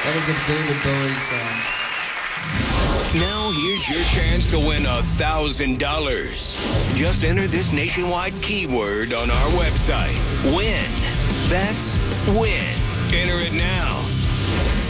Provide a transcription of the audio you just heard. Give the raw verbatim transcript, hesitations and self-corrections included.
That was a David Bowie song. Now here's your chance to win a thousand dollars. Just enter this nationwide keyword on our website. Win. That's win. Enter it now.